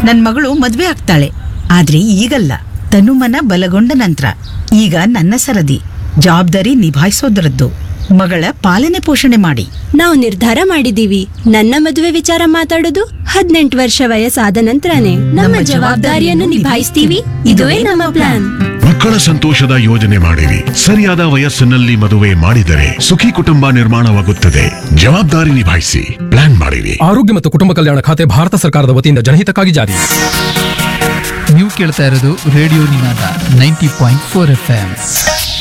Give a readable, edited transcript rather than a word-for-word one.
ನನ್ ಮಗಳು ಮದ್ವೆ ಆಗ್ತಾಳೆ. ಆದ್ರೆ ಈಗಲ್ಲ, ತನುಮನ ಬಲಗೊಂಡ ನಂತರ. ಈಗ ನನ್ನ ಸರದಿ. ಜವಾಬ್ದಾರಿ ನಿಭಾಯಿಸೋದ್ರದ್ದು. ಮಗಳ ಪಾಲನೆ ಪೋಷಣೆ ಮಾಡಿ. ನಾವು ನಿರ್ಧಾರ ಮಾಡಿದೀವಿ, ನನ್ನ ಮದುವೆ ವಿಚಾರ ಮಾತಾಡೋದು 18 ವರ್ಷ ವಯಸ್ಸಾದ ನಂತರನೇ. ನಮ್ಮ ಜವಾಬ್ದಾರಿಯನ್ನು ನಿಭಾಯಿಸ್ತೀವಿ. ಇದುವೇ ನಮ್ಮ ಪ್ಲಾನ್. ಮಕ್ಕಳ ಸಂತೋಷದ ಯೋಜನೆ ಮಾಡಿರಿ. ಸರಿಯಾದ ವಯಸ್ಸಿನಲ್ಲಿ ಮದುವೆ ಮಾಡಿದರೆ ಸುಖಿ ಕುಟುಂಬ ನಿರ್ಮಾಣವಾಗುತ್ತದೆ. ಜವಾಬ್ದಾರಿ ನಿಭಾಯಿಸಿ, ಪ್ಲಾನ್ ಮಾಡಿರಿ. ಆರೋಗ್ಯ ಮತ್ತು ಕುಟುಂಬ ಕಲ್ಯಾಣ ಖಾತೆ ಭಾರತ ಸರ್ಕಾರದ ವತಿಯಿಂದ ಜನಹಿತಕ್ಕಾಗಿ ಜಾರಿ. ನೀವು ಕೇಳ್ತಾ ಇರೋದು ರೇಡಿಯೋ ನಿನಾದ 90.4 FM.